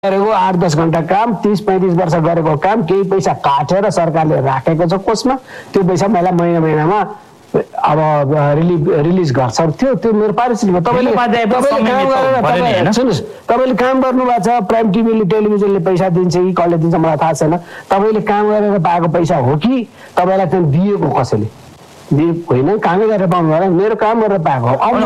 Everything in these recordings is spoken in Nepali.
गरेको 8-10 घण्टा काम 30-35 वर्ष गरेको काम केही पैसा काटेर सरकारले राखेको छ कोषमा त्यो पैसा मलाई महिनामा अब रिलिज गर्छ थियो त्यो मेरो पारिश्रमिक तपाईँले सुन्नुहोस् तपाईँले काम गर्नुभएको छ प्राइम टिभीले टेलिभिजनले पैसा दिन्छ कि कसले दिन्छ मलाई थाहा छैन तपाईँले काम गरेर पाएको पैसा हो कि तपाईँलाई त्यहाँ दिएको कसैले होइन कामै गरेर पाउनु भएन मेरो काम गरेर पाएको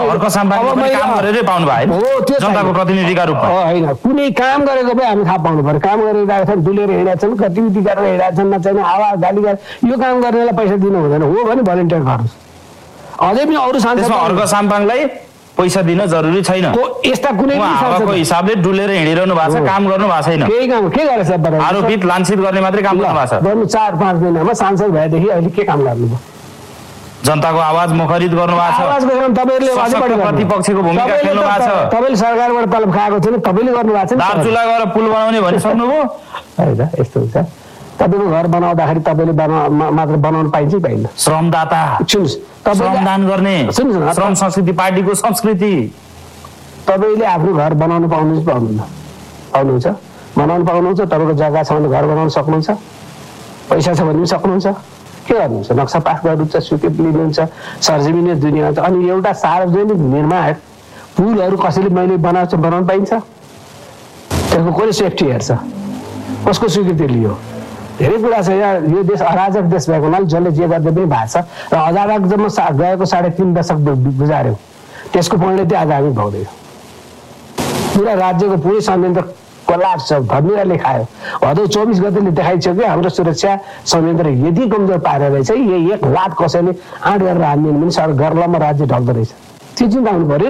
होइन कुनै काम गरेको भए हामी थाहा पाउनु पर्यो काम गरिरहेको छन् डुलेर हिँडेका छन् गतिविधि गरेर हिँडेका छन् नचाहिने आवाज गाली गरेर यो काम गर्नेलाई पैसा दिनु हुँदैन हो भने भलिन्टियर गर्नुहोस् अझै पनि अरू सांसद अर्घ साम्पाङलाई पैसा दिन जरुरी छैन यस्ता कुनै हिसाबले डुलेर हिँडिरहनु भएको छ काम गर्नु भएको छैन केही काम के गरेछ आरोपित लान्छित गर्ने मात्रै काम गर्नु भएको छ गर्नु 4-5 महिनामा सांसद भएदेखि अहिले के काम गर्नुभयो जनताको आवाज मुखरित गर्नु भएको छ आवाज गरेर तपाईहरुले अझै बढी प्रतिपक्षको भूमिका खेल्नु भएको छ तपाईले सरकारबाट तलब खाएको छैन तपाईले गर्नु भएको छ दार्चुला गएर पुल बनाउने भनि सक्नुभयो हैन यस्तो हुन्छ तपाईको घर बनाउँदाखेरि तपाईले मात्र बनाउन पाइन्छ पाइन्न श्रमदाता सुन्नुस् श्रमदान गर्ने श्रम संस्कृति पार्टीको संस्कृति तपाईले आफ्नो घर बनाउन पाउनुहुन्छ बनाउन पाउनुहुन्छ तपाईको जग्गा छ भने घर बनाउन सक्नुहुन्छ पैसा छ भने पनि सक्नुहुन्छ के गर्नुहुन्छ नक्सा पास गर्नुहुन्छ स्वीकृति लिनुहुन्छ सरजमिने दुनियाँ हुन्छ अनि एउटा सार्वजनिक निर्माण पुलहरू कसैले मैले बनाउन पाइन्छ त्यसको कसले सेफ्टी हेर्छ कसको स्वीकृति लियो धेरै कुरा छ यहाँ यो देश अराजक देश भएको हुनाले जसले जे गर्दै पनि भएको छ र अराजकमा गएको 3.5 दशक गुजार्यो त्यसको परिणति आज हामी भोग्दैछौँ पुरा राज्यको पुरै संयन्त्र कोलाप्स धमिराले खायो भदौ 24 गतेले देखाइसक्यो हाम्रो सुरक्षा संयन्त्र यदि कमजोर पारेर रहेछ यही एक लात कसैले आँट गरेर हान्ने पनि सर गर्लमा राज्य ढल्दो रहेछ त्यो चिन्ता हुनु पर्यो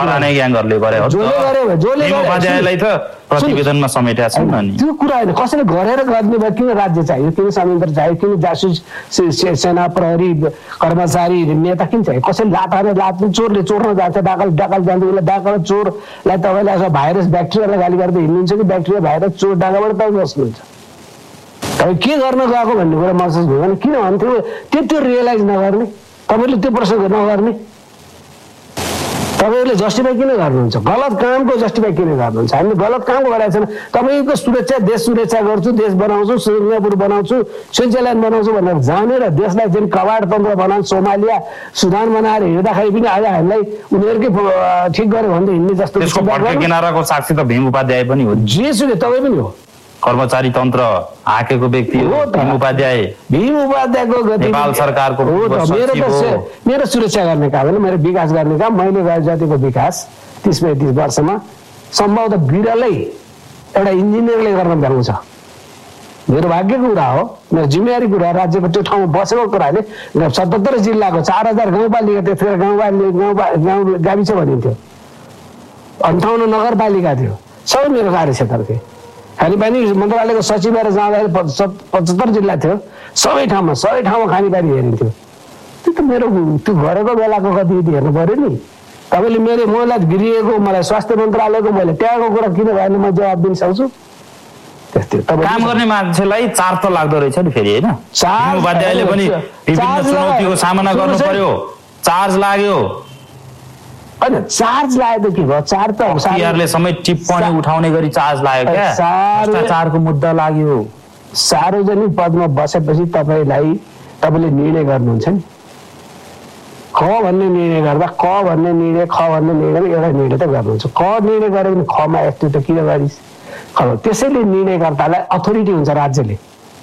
नि प्रतिवेदनमा समेटेका छन् अनि त्यो कुरा होइन कसैले गरेर गर्ने भए किन राज्य चाहियो किन संयन्त्र चाहियो किन जासुस सेना प्रहरी कर्मचारी नेता किन चाहियो कसैले लात चोरले चोर्न जान्छ डाकल जान्छ उसलाई डाकल चोरलाई तपाईँले आज भाइरस ब्याक्टेरियालाई गाली गर्दै हिँड्नुहुन्छ कि ब्याक्टेरिया भाइरस चोर डाकाबाट तपाईँ बस्नुहुन्छ तपाईँ के गर्न गएको भन्ने कुरा महसुस भएन किन भन्थ्यो त्यो रियलाइज नगर्ने तपाईँले त्यो प्रश्न नगर्ने तपाईहरुले जस्टिफाई किन गर्नुहुन्छ गलत कामको जस्टिफाई किन गर्नुहुन्छ हामीले गलत कामको गरेका छैन तपाईको सुरक्षा देश सुरक्षा गर्छु देश बनाउँछु सिङ्गापुर बनाउँछु स्विट्जरल्यान्ड बनाउँछु भनेर जानेर देशलाई जुन कबाड तन्त्र बनाउन सोमालिया सुदान बनाएर हिँड्दाखेरि पनि आज हामीलाई उनीहरुकै ठिक गर्यो भन्दै हिँड्ने जस्तो त्यसको पटक किनाराको साक्षी त भीम उपाध्याय पनि हो जेसुकै तपाई पनि हो कर्मचारी तन्त्र हाकेको व्यक्ति हो भीम उपाध्यायको गति नेपाल सरकारको मेरो सुरक्षा गर्ने काम होइन मेरो विकास गर्ने काम मैले गरे जतिको विकास 30-35 वर्षमा सम्भवतः बिरलै एउटा इन्जिनियरले गर्न भ्याउँछ मेरो भाग्यको कुरा हो मेरो जिम्मेवारी कुरा राज्यको त्यो ठाउँमा बसेको कुराले 77 जिल्लाको 4000 गाउँपालिका त्यतिखेर गाउँ गाविस भनिन्थ्यो 58 नगरपालिका थियो सबै मेरो कार्यक्षेत्र थियो खानेपानी मन्त्रालयको सचिव भएर जाँदाखेरि 75 जिल्ला थियो सबै ठाउँमा खानेपानी हेरिन्थ्यो त्यो त मेरो त्यो गरेको बेलाको गतिविधि हेर्नु पर्यो नि तपाईँले मेरो मलाई गिरिएको मलाई स्वास्थ्य मन्त्रालयको मैले त्यहाँको कुरा किन भएन म जवाब दिन सक्छु त्यस्तै काम गर्ने मान्छेलाई चार्ज त लाग्दो रहेछ नि फेरि हैन उपाध्यायले पनि विभिन्न चुनौतीको सामना गर्नु पर्यो चार्ज लाग्यो हैन चार्ज लाग्यो के भयो चार्ज त सरकारले सबै टिप्पणी उठाउने गरी चार्ज लाग्यो क्या भ्रष्टाचारको मुद्दा लाग्यो सार्वजनिक पदमा बसेपछि तपाईले निर्णय गर्नुहुन्छ नि ख भन्ने निर्णय गर्दा क भन्ने निर्णय ख भन्ने निर्णय एउटा निर्णय त गर्नुहुन्छ क निर्णय गरे पनि खमा यस्तो त किन गरिस् त्यसैले निर्णयकर्तालाई अथोरिटी हुन्छ राज्यले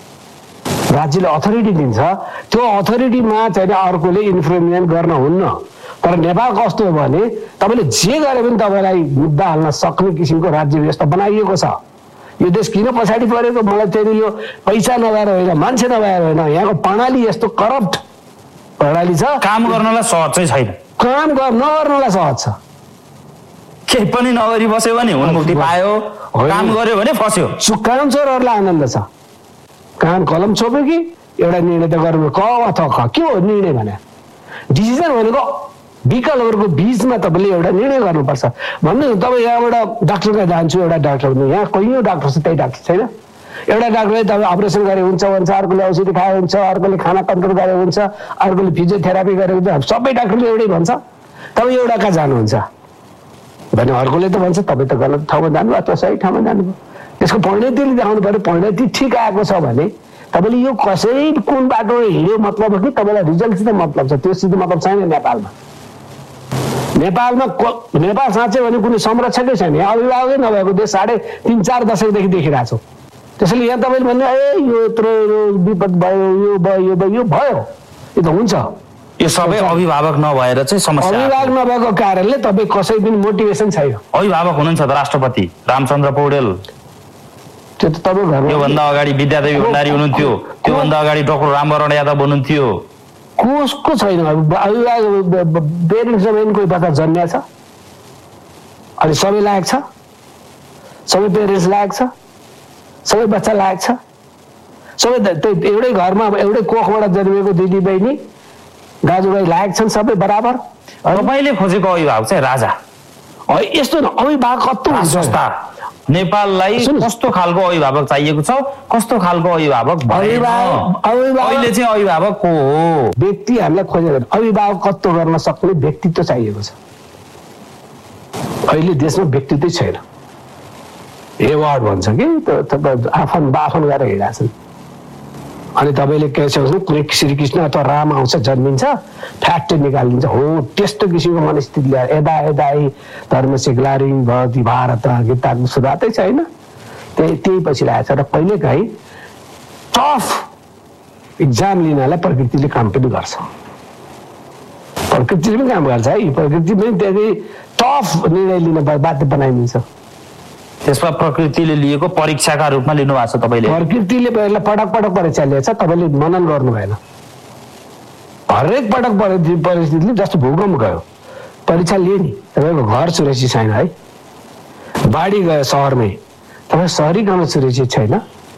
अथोरिटी दिन्छ त्यो अथोरिटीमा चाहिँ अर्कोले इन्फ्लुएन्स गर्न हुन्न तर नेपाल कस्तो हो भने तपाईले जे गरे पनि तपाईलाई मुद्दा हाल्न सक्ने किसिमको राज्य व्यवस्था बनाइएको छ यो देश किन पछाडी परेको मलाई चाहिँ यो पैसा नभएर होइन मान्छे नभएर होइन यहाँको प्रणाली यस्तो करप्ट प्रणाली छ काम गर्नलाई सहज चाहिँ छैन काम नगर्नलाई सहज छ केही पनि नगरी बस्यो भने उन्मुक्ति पायो काम गर्यो भने फस्यो काम चोरहरूलाई आनन्द छ काम कलम छोप्यो कि एउटा निर्णय त गर्नु क अथवा ख के हो निर्णय भने डिसिजन भनेको विकल्पहरूको बीचमा तपाईँले एउटा निर्णय गर्नुपर्छ भन्नु तपाईँ यहाँबाट डाक्टर कहाँ जान्छु एउटा डाक्टर हुनु यहाँ कयौँ डाक्टर छ त्यही डाक्टर छैन एउटा डाक्टरले तपाईँ अपरेसन गरे हुन्छ भन्छ अर्कोले औषधि खाए हुन्छ अर्कोले खाना कन्ट्रोल गरे हुन्छ अर्कोले फिजियोथेरापी गरे हुन्छ सबै डाक्टरले एउटै भन्छ तपाईँ एउटा कहाँ जानुहुन्छ भने अर्कोले त भन्छ तपाईँ त गलत ठाउँमा जानु अथवा सही ठाउँमा जानुभयो यसको परिणतिले देखाउनु पर्यो। परिणति ठिक आएको छ भने तपाईँले यो कसै कुन बाटो हिँड्यो मतलब हो कि तपाईँलाई रिजल्टसित मतलब छ, त्योसित मतलब छैन। नेपाल साँच्चै भने कुनै संरक्षकै छैन, अभिभावकै नभएको देश 3.5-4 दशकदेखि देखिरहेको छौँ। त्यसैले यहाँ तपाईँले भन्नु यो यत्रो विपद भयो, यो भयो, यो त हुन्छ। यो सबै अभिभावक नभएर चाहिँ समस्या, अभिभावक नभएको कारणले तपाईँ कसै पनि मोटिभेसन छैन। अभिभावक हुनुहुन्छ त राष्ट्रपति रामचन्द्र पौडेल, त्यो त तपाईँ घरमा योभन्दा अगाडि विद्यादेवी भण्डारी हुनुहुन्थ्यो, त्योभन्दा अगाडि डाक्टर रामवरण यादव हुनुहुन्थ्यो। कसको छैन अभिभावक? पेरेन्ट्स कोही बच्चा जन्मिया छ? अनि सबै लायक छ? सबै पेरेन्ट्स लायक छ? सबै बच्चा लायक छ? सबै एउटै घरमा एउटै कोखबाट जन्मिएको दिदी बहिनी दाजुभाइ लायक छन् सबै बराबर? तपाईँले खोजेको अभिभावक चाहिँ राजा यस्तो न। अभिभावक कस्तो हुन्छ? नेपाललाई कस्तो खालको अभिभावक चाहिएको छ, कस्तो खालको अभिभावक अहिले चाहिँ अभिभावक को हो? व्यक्ति हामीलाई खोजेर अभिभावक कस्तो गर्न सक्ने व्यक्तित्व चाहिएको छ। अहिले देशमा व्यक्तित्वै छैन। एवार्ड भन्छ कि आफन बाफन गरेर हिँडेछन्। अनि तपाईँले के छ कुनै श्रीकृष्ण अथवा राम आउँछ, जन्मिन्छ, फ्याक्ट्री निकालिदिन्छ, हो त्यस्तो किसिमको मनस्थिति ल्याएर यदा धर्म सिग्लारी भवती भारत गीताको सुरुवातै छैन। त्यही पछि लागेको छ। र कहिलेकाहीँ टफ इक्जाम लिनलाई प्रकृतिले काम पनि गर्छ, प्रकृतिले पनि काम गर्छ है। प्रकृति पनि त्यति टफ निर्णय लिन बाध्य बनाइदिन्छ। त्यसमा प्रकृतिले लिएको परीक्षाका रूपमा लिनु भएको छ तपाईँले? प्रकृतिले पटक परीक्षा लिएछ, तपाईँले मनन गर्नु भएन। हरेक पटक परिस्थितिले जस्तो भूकम्प गयो परीक्षा लिए नि, तपाईँको घर सुरक्षित छैन है। बाढी गयो सहरमै, तपाईँ सहरी गाउँ सुरक्षित छैन।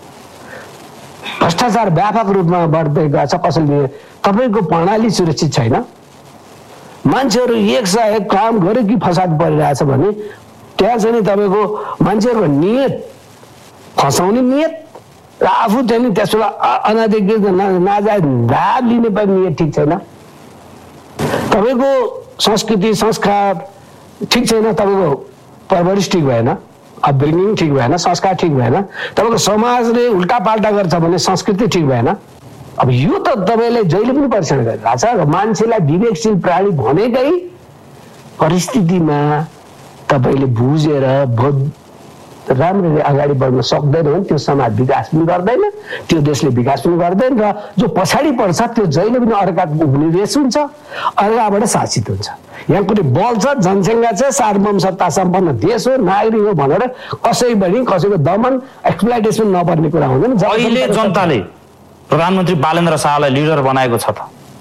भ्रष्टाचार व्यापक रूपमा बढ्दै गएको छ, कसैले तपाईँको प्रणाली सुरक्षित छैन। मान्छेहरू एक सा एक काम गरे कि फसाद परिरहेछ भने त्यहाँ चाहिँ तपाईँको मान्छेहरूको नियत, फसाउने नियत र आफू चाहिँ त्यसबाट अनाधिकृत नाजायज लाभ लिने पनि नियत ठिक छैन। तपाईँको संस्कृति संस्कार ठिक छैन, तपाईँको परवरिश ठिक भएन, अपब्रिङ्गिङ ठिक भएन, संस्कार ठिक भएन, तपाईँको समाजले उल्टा पाल्टा गर्छ भने संस्कृति ठिक भएन। अब यो त तपाईँले जहिले पनि परीक्षण गरिरहेको छ। र मान्छेलाई विवेकशील प्राणी भनेकै परिस्थितिमा तपाईँले बुझेर राम्ररी अगाडि बढ्न सक्दैन भने त्यो समाज विकास पनि गर्दैन, त्यो देशले विकास पनि गर्दैन। र जो पछाडि पर्छ त्यो जहिले पनि अर्काको हुने देश हुन्छ, अर्काबाट शासित हुन्छ। यहाँ कुनै बल छ, जनसङ्ख्या छ, सार्वभौम सत्ता सम्पन्न देश हो, नागरिक हो भनेर कसैको दमन एक्सप्लोइटेसन नपर्ने कुरा हुँदैन। अहिले जनताले प्रधानमन्त्री बालेन्द्र शाहलाई लिडर बनाएको छ त।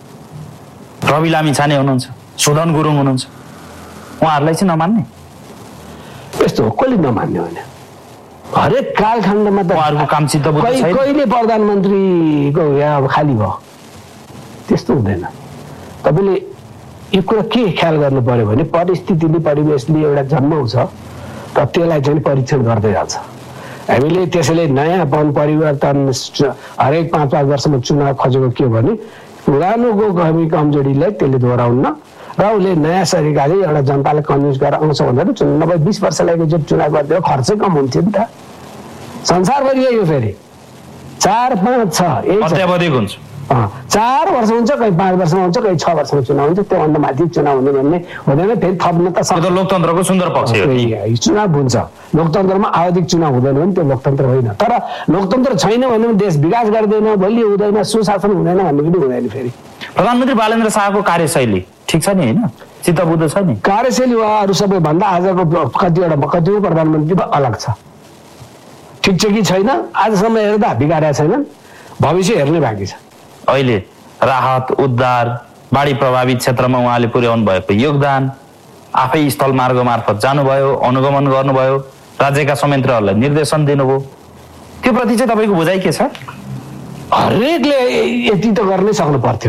रवि लामिछाने हुनुहुन्छ, सुदन गुरुङ हुनुहुन्छ, उहाँहरूलाई चाहिँ नमान्ने? यस्तो हो, कसले नमान्ने होइन? हरेक कालखण्डमा त उहाँहरूको काम सिद्ध छैन। कहिले प्रधानमन्त्रीको यहाँ खाली भयो त्यस्तो हुँदैन। तपाईँले यो कुरा के ख्याल गर्नु पर्यो भने परिस्थितिले परिवेशले एउटा जन्माउँछ र त्यसलाई चाहिँ परीक्षण गर्दै जान्छ। हामीले त्यसैले नयाँपन परिवर्तन हरेक 5-5 वर्षमा चुनाव खोजेको के भने पुरानोको कमी कमजोरीलाई त्यसले दोहोऱ्याउन्न र उसले नयाँ तरिकाले एउटा जनतालाई कन्भिन्स गरेर आउँछ भनेर 20 वर्ष लागेको चुनाव गरिदियो, खर्चै कम हुन्थ्यो नि त। संसारभरि यो फेरि 4-5 छ, 4 वर्ष हुन्छ, कहीँ 5 वर्षमा हुन्छ, कहीँ 6 वर्षमा चुनाव हुन्छ। त्योभन्दा माथि चुनाव हुने भन्ने हुँदैन। फेरि थप्न त लोकतन्त्रको सुन्दर पक्ष हो। चुनाव हुन्छ, लोकतन्त्रमा आवधिक चुनाव हुँदैन भने त्यो लोकतन्त्र होइन। तर लोकतन्त्र छैन भने देश विकास गर्दैन, बलियो हुँदैन, सुशासन हुँदैन भन्ने पनि हुँदैन। फेरि प्रधानमन्त्री बालेन्द्र शाहको कार्यशैली ठिक छ नि होइन? चित्तबुद्ध छ नि कार्यशैली? उहाँहरू सबैभन्दा आजको कतिवटा प्रधानमन्त्री अलग छ। ठिक छ कि छैन आजसम्म हेर्दा बिगारेका छैनन्, भविष्य हेर्ने बाँकी छ। अहिले राहत उद्धार बाढी प्रभावित क्षेत्रमा उहाँले पुर्याउनु भएको योगदान, आफै स्थल मार्ग मार्फत जानुभयो, अनुगमन गर्नुभयो, राज्यका संयन्त्रहरूलाई निर्देशन दिनुभयो, त्यो प्रति चाहिँ तपाईँको बुझाइ के छ? हरेकले यति त गर्नै सक्नु पर्थ्यो।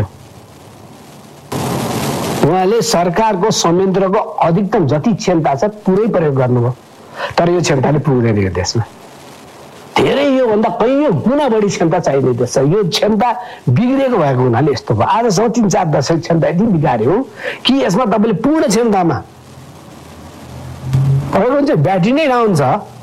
उहाँले सरकारको संयन्त्रको अधिकतम जति क्षमता छ पुरै प्रयोग गर्नुभयो, तर यो क्षमताले पुग्दैन। यो देशमा धेरै योभन्दा कैयौँ गुणा बढी क्षमता चाहिने देश छ। यो क्षमता बिग्रेको भएको हुनाले यस्तो भयो। आजसम्म 3-4 दशक क्षमता यति बिगार्यो कि यसमा तपाईँले पूर्ण क्षमतामा तपाईँको चाहिँ ब्याट्री नै डाउन छ,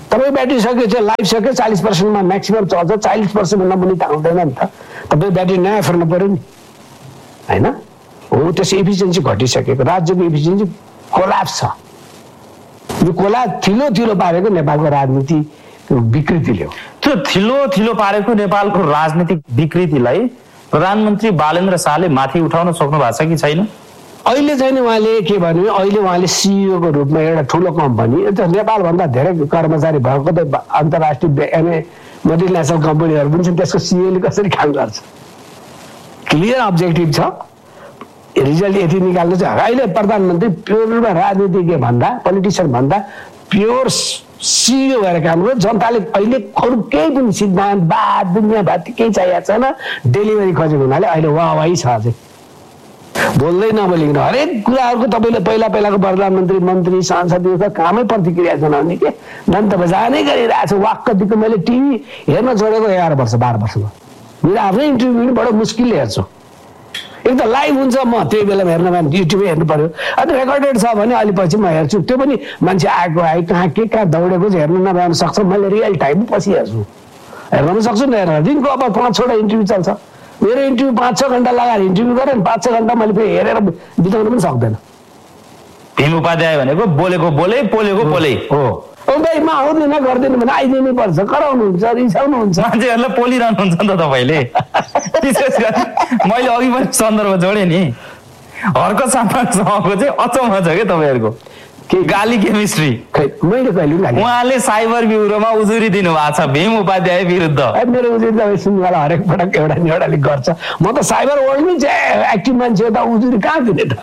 तपाईँ ब्याट्री सक्यो चाहिँ लाइफ सक्यो 40%मा म्याक्सिमम चल्छ 40% नमुनि त आउँदैन नि त तपाईँ ब्याट्री नयाँ फेर्नु पऱ्यो नि होइन हो त्यसको इफिसियन्सी घटिसकेको राज्यको इफिसियन्सी कोल्याप्स छ यो थिलो पारेको नेपालको राजनीति विकृतिले हो त्यो थिलो पारेको नेपालको राजनीतिक विकृतिलाई प्रधानमन्त्री बालेन्द्र शाहले माथि उठाउन सक्नु भएको छ कि छैन अहिले चाहिँ नि उहाँले के भन्यो अहिले उहाँले सिइओ को रूपमा एउटा ठुलो कम्पनी नेपालभन्दा धेरै कर्मचारी भएको त अन्तर्राष्ट्रिय मल्टिनेसनल कम्पनीहरू पनि छन् त्यसको सिइओले कसरी काम गर्छ क्लियर अब्जेक्टिभ छ रिजल्ट यति निकाल्नु चाहिँ अहिले प्रधानमन्त्री प्योरमा राजनीतिज्ञ भन्दा पोलिटिसियन भन्दा प्योर सिइओ भएर काम गर्छ जनताले अहिले अरू केही पनि सिद्धान्त बात दुनियाँ भात केही चाहिएको छैन डेलिभरी खोजेको हुनाले अहिले वाहवाही छ अझै बोल्दै नबोलिकन हरेक कुराहरूको तपाईँले पहिलाको प्रधानमन्त्री मन्त्री सांसदहरूको कामै प्रतिक्रिया जनाउने के जनता बजानै गरिरहेको छ वाक्कतिको मैले टिभी हेर्न छोडेको 11 वर्ष 12 वर्षमा मेरो आफ्नै इन्टरभ्यू पनि बडो मुस्किलले हेर्छु एक त लाइभ हुन्छ म त्यही बेलामा हेर्न युट्युबै हेर्नु पर्यो अनि रेकर्डेड छ भने अलि पछि म हेर्छु त्यो पनि मान्छे आए कहाँ दौडेको चाहिँ हेर्नु नभ्याउन सक्छ मैले रियल टाइम पछि हेर्छु हेर्न पनि सक्छु नहेर्न दिनको अब 5-6 इन्टरभ्यू चल्छ मेरो इन्टरभ्यू 5-6 घण्टा लगाएर इन्टरभ्यू गरेँ 5-6 घण्टा मैले फेरि हेरेर बिताउनु पनि सक्दैन भीम उपाध्याय भनेको बोलेको बोले पोलेको पोले हो भाइ म आउँदैन गर्दैन भने आइदिनै पर्छ कराउनुहुन्छ रिसाउनुहुन्छ मान्छेहरूलाई पोलिरहनुहुन्छ नि त तपाईँले विशेष गरी मैले अघि पनि सन्दर्भ जोडेँ नि हर्क सामाङसँगको चाहिँ अचम्म छ क्या तपाईँहरूको के गाली केमिस्ट्री मैले कहिले उहाँले साइबर ब्युरोमा उजुरी दिनु भएको छ भीम उपाध्याय विरुद्ध मेरो उजुरी तपाईँ सुन्नुवाला हरेक पटक एउटा नि एउटाले गर्छ म त साइबर वर्ल्डमै चाहिँ एक्टिभ मान्छे हो त उजुरी कहाँ दिने त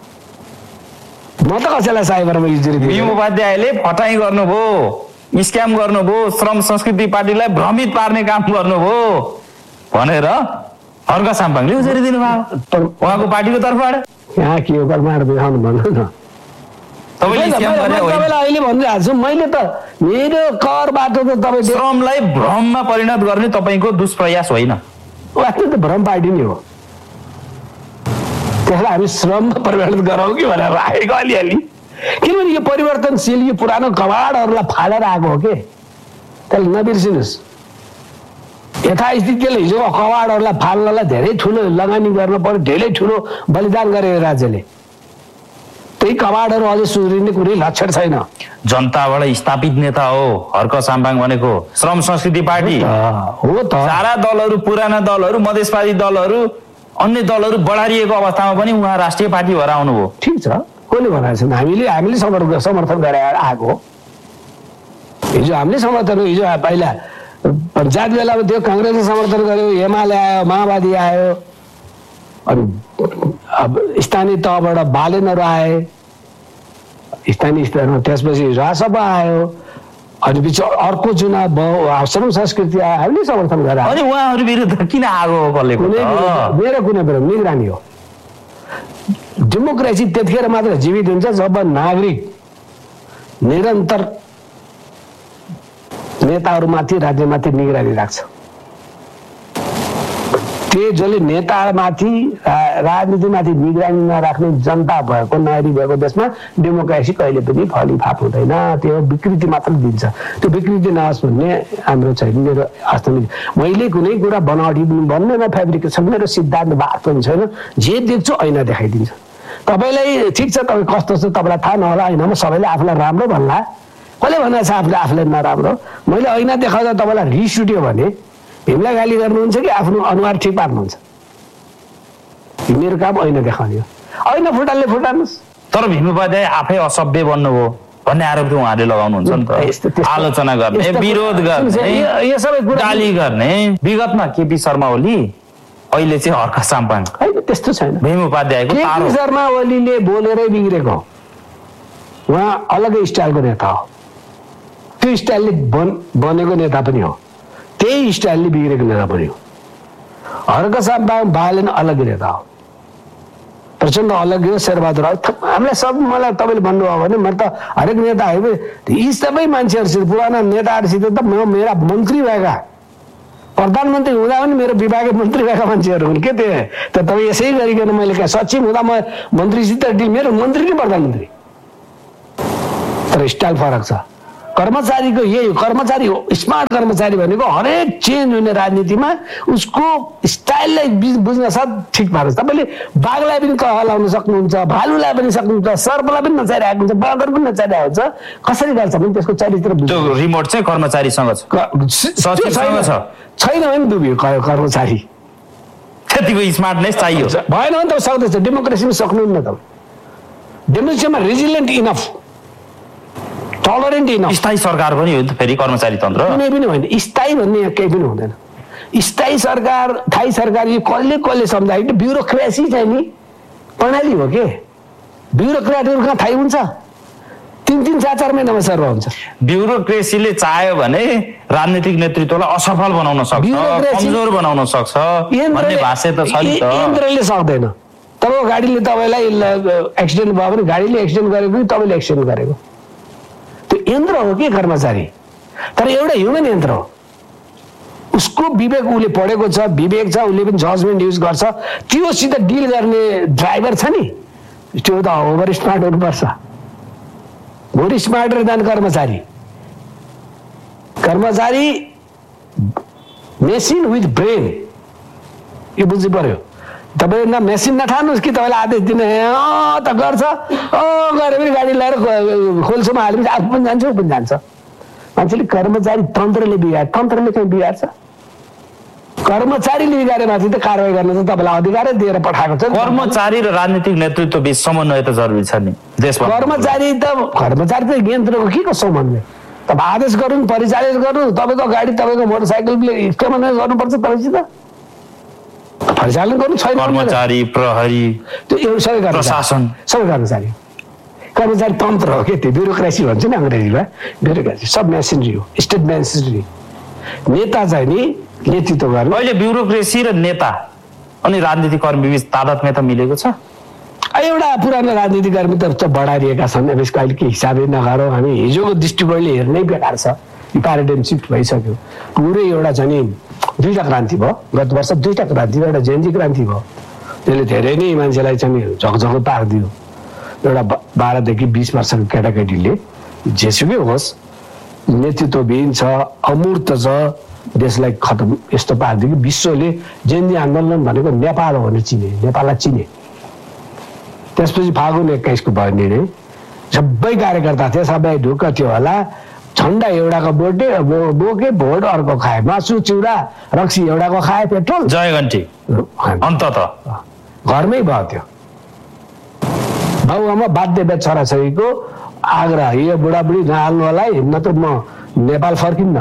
म त कसैलाई साइबरमा उजुरी दिने भीम उपाध्यायले फटाइ गर्नुभयो स्क्याम गर्नुभयो श्रम संस्कृति पार्टीलाई भ्रमित पार्ने काम गर्नुभयो भनेर हर्क साम्पाङले उजुरी दिनुभयो उहाँको पार्टीको तर्फबाट यहाँ के हो कर्माबाट देखाउनु भन्नु न अहिले भनिरहेको छु मैले त मेरो करबाट त तपाईँ श्रमलाई भ्रममा परिणत गर्ने तपाईँको दुष्प्रयास होइन उहाँले त भ्रम पार्टी नै हो त्यसलाई हामी श्रममा परिवर्तन गराउँ कि भनेर राखेको अलिअलि किनभने यो परिवर्तनशील यो पुरानो कवाडहरूलाई फालेर आएको हो के त्यसले नबिर्सिनुहोस् यथास्थितिले हिजोको कवाडहरूलाई फाल्नलाई धेरै ठुलो लगानी गर्न पर्यो धेरै ठुलो बलिदान गरे राज्यले त्यही कवाडहरू अझै सुध्रिने कुनै लक्षण छैन जनताबाट स्थापित नेता हो हर्क साम्पाङ भनेको श्रम संस्कृति पार्टी हो त सारा दलहरू पुराना दलहरू मधेसवादी दलहरू अन्य दलहरू बढारिएको अवस्थामा पनि उहाँ राष्ट्रिय पार्टी भएर आउनुभयो ठिक छ कसले भनेको छैन हामीले समर्थन गरेर आएको हिजो हामीले समर्थन हिजो पहिला पञ्चायत बेलामा त्यो काङ्ग्रेसले समर्थन गर्यो एमाले आयो माओवादी आयो अनि अब स्थानीय तहबाट बालेनहरू आए स्थानीय स्तरमा त्यसपछि राजसभा आयो अनि पछि अर्को चुनाव भयो श्रम संस्कृति आयो हामीले समर्थन गरेर अनि उहाँहरू विरुद्ध किन आगो मेरो कुनै बेला निगरानी हो डेमोक्रेसी त्यतिखेर मात्र जीवित हुन्छ जब नागरिक निरन्तर नेताहरूमाथि राज्यमाथि निगरानी राख्छ त्यो जसले नेतामाथि राजनीतिमाथि निगरानी नराख्ने जनता भएको नागरिक भएको देशमा डेमोक्रेसी कहिले पनि फलिफाप हुँदैन त्यो विकृति मात्र दिन्छ त्यो विकृति नहोस् भन्ने हाम्रो छैन मेरो वास्तविक मैले कुनै कुरा बनावटी पनि भन्दैन फेब्रिकेसन मेरो सिद्धान्त बात पनि छैन जे देख्छु ऐना देखाइदिन्छ तपाईँलाई ठिक छ तपाईँ कस्तो छ तपाईँलाई थाहा नहोला ऐनामा सबैले आफूलाई राम्रो भन्ला कसले भनेको छ आफूलाई नराम्रो मैले ऐना देखाउँदा तपाईँलाई रिस उठ्यो भने भीमलाई गाली गर्नुहुन्छ कि आफ्नो अनुहार ठिक पार्नुहुन्छ मेरो काम ऐना देखाउने हो ऐना फुटालले फुटाल्नुहोस् तर भीम उपाध्याय आफै असभ्य बन्नुभयो भन्ने आरोप चाहिँ उहाँले लगाउनुहुन्छ नि त आलोचना गर्ने विरोध गर्ने यो सबै गाली गर्ने विगतमा केपी शर्मा ओली अहिले चाहिँ हर्क साम्पाङ त्यस्तो छैन भीम उपाध्यायको केपी शर्मा ओलीले बोलेरै बिग्रेको उहाँ अलगै स्टाइलको नेता हो त्यो स्टाइलले बनेको नेता पनि हो त्यही स्टाइलले बिग्रेको नेता पनि हो हर्क साम्पाङ बालेन अलग्गै नेता हो प्रचण्ड अलग्गै हो शेरबहादुर हामीलाई सब मलाई तपाईँले भन्नुभयो भने मैले त हरेक नेताहरू यी सबै मान्छेहरूसित पुराना नेताहरूसित त मेरा मन्त्री भएका प्रधानमन्त्री हुँदा पनि मेरो विभागीय मन्त्री भएका मान्छेहरू हुन् के त्यो त तपाईँ यसै गरिकन मैले कहाँ सचिव हुँदा म मन्त्रीसित मेरो मन्त्री नै प्रधानमन्त्री तर स्टाइल फरक छ कर्मचारीको यही हो, कर्मचारी हो स्मार्ट कर्मचारी भनेको हरेक चेन्ज हुने राजनीतिमा उसको स्टाइललाई बुझ्न साथ ठिक पार्छ। तपाईँले बाघलाई पनि हलाउन सक्नुहुन्छ, भालुलाई पनि सक्नुहुन्छ, सर्पलाई पनि नचाइरहेको हुन्छ, बाँदर पनि नचाइरहेको हुन्छ, कसरी गर्छ भने त्यसको चरित्र रिमोट चाहिँ कर्मचारीसँग छैन भने डुब्यो कर्मचारी। त्यतिको स्मार्टनेस चाहियो, भएन भने त सक्दैछ। डेमोक्रेसीमा सक्नुहुन्न त, डेमोक्रेसीमा रेजिलिएन्ट इनफ, टलरेन्ट इनफ। स्थायी सरकार पनि हो फेरि कर्मचारी तन्त्र कुनै पनि होइन, स्थायी भन्ने यहाँ केही पनि हुँदैन। स्थायी सरकार थायी सरकार यो कसले सम्झायो? ब्युरोक्रेसी चाहिँ नि प्रणाली हो के, ब्युरोक्रेटहरू कहाँ थाहै हुन्छ? 3-3, 4-4 महिनामा सर्व हुन्छ। ब्युरोक्रेसीले चाह्यो भने राजनीतिक नेतृत्वलाई असफल बनाउन सक्छ, कमजोर बनाउन सक्छ भन्ने भाष्य त छ नि त। यन्त्रले सक्दैन। तपाईँको गाडीले तपाईँलाई एक्सिडेन्ट भयो भने गाडीले एक्सिडेन्ट गरेको कि तपाईँले एक्सिडेन्ट गरेको, त्यो यन्त्र हो कि कर्मचारी। तर एउटा ह्युमन यन्त्र हो, उसको विवेक उसले पढेको छ, विवेक छ, उसले पनि जजमेन्ट युज गर्छ। त्योसित डिल गर्ने ड्राइभर छ नि, त्यो त ओभर स्मार्ट हुनुपर्छ, मोर स्मार्टर देन कर्मचारी। कर्मचारी मेसिन विथ ब्रेन, यो बुझ्नु पर्यो। तपाईँ न मेसिन नठान्नुहोस् कि तपाईँलाई आदेश दिने त गर्छ, गरे पनि गाडी ल्याएर खोल्सोमा हालेपछि आफू पनि जान्छ, ऊ पनि जान्छ। मान्छेले कर्मचारी तन्त्रले बिगार, तन्त्रले चाहिँ बिगार्छ, कर्मचारीले बिगारे माथि त कारवाही गर्न त तपाईँलाई अधिकारै दिएर पठाएको छ। कर्मचारी र राजनीतिक नेतृत्व बीच समन्वय त जरुरी छ नि देशमा। कर्मचारी त यन्त्रको के को समन्वय? तपाईँ आदेश गर्नु, परिचालित गर्नु, तपाईँको गाडी तपाईँको मोटरसाइकलले समन्वय गर्नुपर्छ तपाईँसित, परिचालन गर्नु छैन। कर्मचारी, प्रहरी, त्यो सबै प्रशासन, सबै कर्मचारी तन्त्र हो के, त्यो ब्युरोक्रेसी भन्छ नि अङ्ग्रेजीमा, ब्युरोक्रेसी सब मेसिनरी हो, स्टेट मेसिनरी। नेता चाहिँ नि नेतृत्व गर्ने। अहिले ब्युरोक्रेसी र नेता अनि राजनीतिक कर्मी बीच तादात्म्य त मिलेको छ। एउटा पुरानो राजनीतिक कर्मी त बढाइरहेका छन्, अब यसको अहिले के हिसाबै नगरौँ, हामी हिजोको दृष्टिकोणले हेर्नै बेकार छ। यो प्याराडाइम सिफ्ट भइसक्यो पुरै। एउटा चाहिँ नि 2टा क्रान्ति भयो गत वर्ष, 2टा क्रान्ति, एउटा जेएनजी क्रान्ति भयो, त्यसले धेरै नै मान्छेलाई चाहिँ झकझक पारिदियो। एउटा 12 देखि 20 वर्षको केटाकेटीले जेसुकै होस् नेतृत्वविहीन छ, अमूर्त छ, देशलाई खतम यस्तो पारिदियो कि विश्वले जेएनजी आन्दोलन भनेको नेपाल हो भनेर चिने, नेपाललाई चिने। त्यसपछि फागुन 21 को भयो निर्णय, सबै कार्यकर्ता थिए, सबै ढुक्क थियो होला। झन्डा एउटाको बोके, भोट अर्को खाए, मासु चिउरा रक्सी एउटाको खाए, पेट्रोल जयघन्टी अन्तत घरमै भयो। त्यो बाबुआमा बाध्य छोराछोरीको आग्रह, यो बुढाबुढी नहाल्नु होला है, न त म नेपाल फर्किन्न।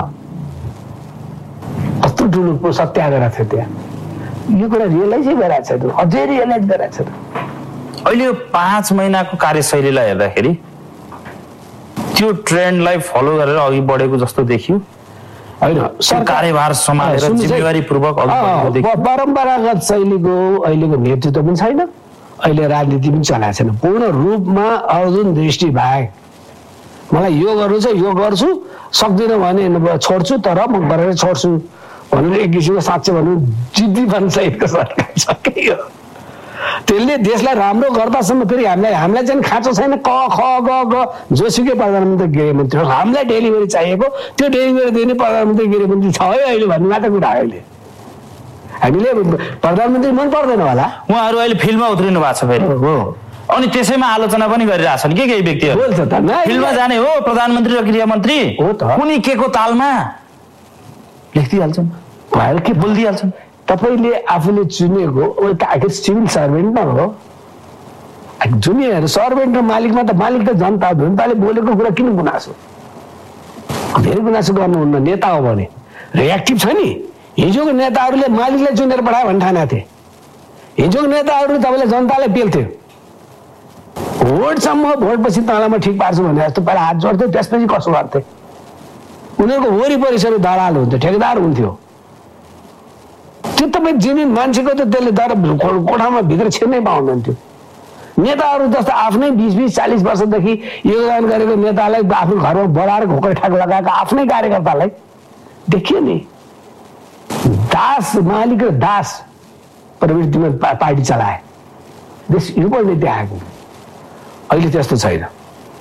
कस्तो ठुलो सत्याग्रह थियो त्यहाँ। यो कुरा रियलाइजै गरिरहेको छ, अझै रियलाइज गरिरहेको छ। अहिले यो 5 महिनाको कार्यशैलीलाई हेर्दाखेरि त्यो ट्रेन्डलाई फलो गरेर अघि बढेको जस्तो देखियो होइन? कार्यभार सम्हालेर जिम्मेवारीपूर्वक परम्परागत शैलीको अहिलेको नेतृत्व पनि छैन, अहिले राजनीति पनि चलाएको छैन पूर्ण रूपमा। अर्जुन दृष्टि बाहेक मलाई यो गर्नु छ, यो गर्छु, सक्दिनँ भने छोड्छु, तर म गरेर छोड्छु भनेर एक किसिमको साँच्चै भनौँ जिद्दीपन सहितको सरकार छ के हो। त्यसले देशलाई राम्रो गर्दासम्म फेरि हामीलाई चाहिँ खाँचो छैन। क ख ग ग जोसुकै प्रधानमन्त्री गृहमन्त्री हो, हामीलाई डेलिभरी चाहिएको, त्यो डेलिभरी दिने प्रधानमन्त्री गृहमन्त्री छ है अहिले भन्ने मात्र कुरा हो। अहिले हामीले प्रधानमन्त्री मन पर्दैन होला, उहाँहरू अहिले फिल्डमा उत्रिनु भएको छ फेरि हो, अनि त्यसैमा आलोचना पनि गरिरहेछन् कि केही व्यक्तिहरू। बोल्छ त फिल्डमा जाने हो प्रधानमन्त्री र गृहमन्त्री हो त, कुनै के को तालमा लेखिदिइहाल्छन्, भएर के बोलिदिइहाल्छन्। तपाईँले आफूले चुनेको आखिर सिभिल सर्भेन्ट न हो, जुनियर सर्भेन्ट र मालिकमा त मालिक त जनता हो। जनताले बोलेको कुरा किन गुनासो, धेरै गुनासो गर्नुहुन्न। नेता हो भने रिएक्टिभ छ नि। हिजोको नेताहरूले मालिकलाई चुनेर पठायो भने ठानेको थिए, हिजोको नेताहरूले तपाईँले जनतालाई पेल्थ्यो। भोटसम्म, भोटपछि तँलाई म ठिक पार्छु भने जस्तो पहिला हात जोड्थ्यो, त्यसपछि कसो गर्थे। उनीहरूको वरिपरि सबै दलाल हुन्थ्यो, ठेकेदार हुन्थ्यो। त्यो तपाईँ जिम्मेन मान्छेको त त्यसले कोठामा भित्र छिर्नै पाउँदैन थियो। नेताहरू जस्तो आफ्नै 20-40 वर्षदेखि योगदान गरेको नेतालाई आफ्नो घरमा बढाएर घोकै ठाक लगाएको आफ्नै कार्यकर्तालाई देखियो नि। दास मालिक र दास प्रवृत्तिमा पार्टी चलाए, देश यो पनि नीति आएको। अहिले त्यस्तो छैन।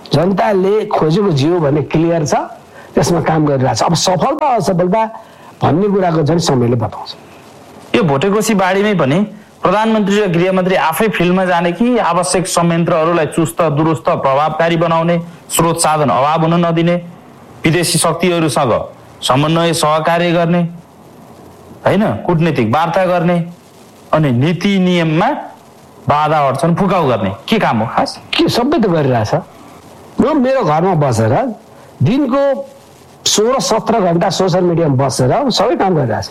जनताले खोजेको जियो भन्ने क्लियर छ, त्यसमा काम गरिरहेछ। अब सफलता असफलता भन्ने कुराको चाहिँ समयले बताउँछ। यो भोटेकोसी बाढीमै पनि प्रधानमन्त्री र गृहमन्त्री आफै फिल्डमा जाने कि आवश्यक संयन्त्रहरूलाई चुस्त दुरुस्त प्रभावकारी बनाउने, स्रोत साधन अभाव हुन नदिने, विदेशी शक्तिहरूसँग समन्वय सहकार्य गर्ने होइन, कूटनीतिक वार्ता गर्ने अनि नीति नियममा बाधा अड्चन फुकाउ गर्ने के काम हो खास? के सबै त गरिरहेछ। म मेरो घरमा बसेर दिनको 16-17 घण्टा सोसियल मिडियामा बसेर सबै काम गरिरहेछ।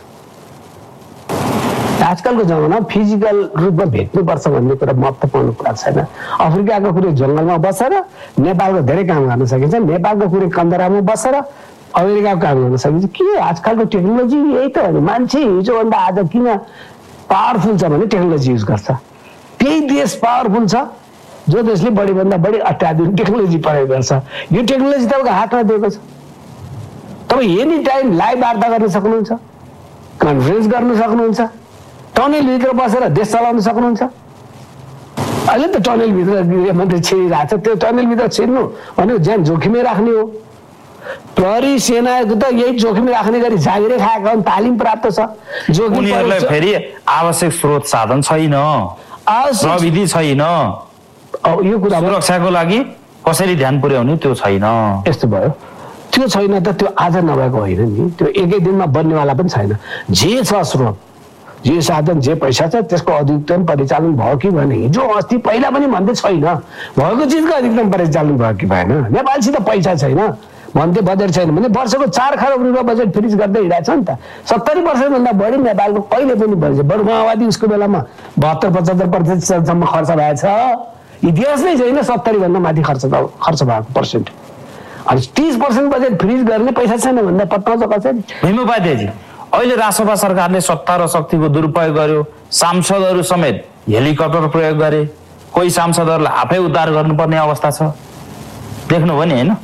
आजकलको जमाना फिजिकल रूपमा भेट्नुपर्छ भन्ने कुरा महत्त्वपूर्ण कुरा छैन। अफ्रिकाको कुनै जङ्गलमा बसेर नेपालको धेरै काम गर्न सकिन्छ, नेपालको कुनै कन्दरामा बसेर अमेरिकाको काम गर्न सकिन्छ। के आजकलको टेक्नोलोजी यही त हो नि। मान्छे हिजोभन्दा आज किन पावरफुल छ भने टेक्नोलोजी युज गर्छ। त्यही देश पावरफुल छ जो देशले बढीभन्दा बढी अत्याधुनिक टेक्नोलोजी प्रयोग गर्छ। यो टेक्नोलोजी तपाईँको हातमा दिएको छ। तपाईँ एनी टाइम लाइभ वार्ता गर्न सक्नुहुन्छ, कन्फरेन्स गर्न सक्नुहुन्छ, टनेलभित्र बसेर देश चलाउन सक्नुहुन्छ। अहिले त टनेलभित्र गृहमन्त्री छिरिरहेको छ, त्यो टनेलभित्र छिर्नु भनेको ज्यान जोखिमै राख्ने हो। प्रहरी सेनाको त यही जोखिम राख्ने गरी जागिरै खाएका हुन्, तालिम प्राप्त छ। उनीहरूलाई फेरि आवश्यक स्रोत साधन छैन, प्रविधि छैन, यो कुरा सुरक्षाको लागि कसरी ध्यान पुर्याउने त्यो छैन। यस्तो भयो। त्यो छैन त त्यो आज नभएको होइन नि, त्यो एकै दिनमा बन्नेवाला पनि छैन। जे छ स्रोत, जे साधन, जे पैसा छ त्यसको अधिकतम परिचालन भयो कि भएन? हिजो अस्ति पहिला पनि भन्दै छैन भएको चिजको अधिकतम परिचालन भयो कि भएन? नेपालसित पैसा छैन भन्दै बजेट छैन भने वर्षको 4 खरब रुपियाँ बजेट फ्रिज गर्दै हिँडेको छ नि त। 70% बढी नेपालको कहिले पनि बढी माओवादी उसको बेलामा 72-75% खर्च भएछ। इतिहास नै छैन 70 भन्दा माथि खर्च भएको पर्सेन्ट। अनि 30% बजेट फ्रिज गर्ने पैसा छैन भन्दा पत्ताउँछ कसरी? भीम उपाध्यायजी, अहिले रासपा सरकारले सत्ता र शक्तिको दुरुपयोग गर्यो, सांसदहरू समेत हेलिकप्टर प्रयोग गरे, कोही सांसदहरूलाई आफै उद्धार गर्नुपर्ने अवस्था छ, देख्नुभयो नि होइन?